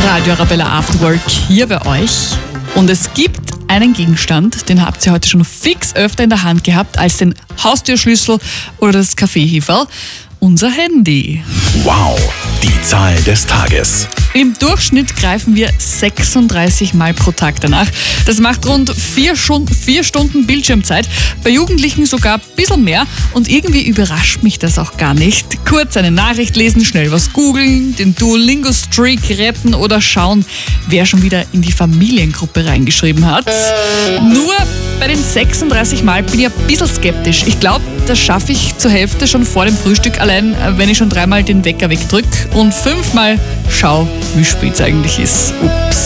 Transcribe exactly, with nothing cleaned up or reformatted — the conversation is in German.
Radio Arabella After Work hier bei euch. Und es gibt einen Gegenstand, den habt ihr heute schon fix öfter in der Hand gehabt als den Haustürschlüssel oder das Kaffeeheferl. Unser Handy. Wow, die Zahl des Tages. Im Durchschnitt greifen wir sechsunddreißig Mal pro Tag danach. Das macht rund vier, Stunden, vier Stunden Bildschirmzeit. Bei Jugendlichen sogar ein bisschen mehr. Und irgendwie überrascht mich das auch gar nicht. Kurz eine Nachricht lesen, schnell was googeln, den Duolingo-Streak retten oder schauen, wer schon wieder in die Familiengruppe reingeschrieben hat. Nur bei den sechsunddreißig Mal bin ich ein bisschen skeptisch. Ich glaube, das schaffe ich zur Hälfte schon vor dem Frühstück, allein wenn ich schon dreimal den Wecker wegdrücke und fünfmal schau, wie spät es eigentlich ist. Ups.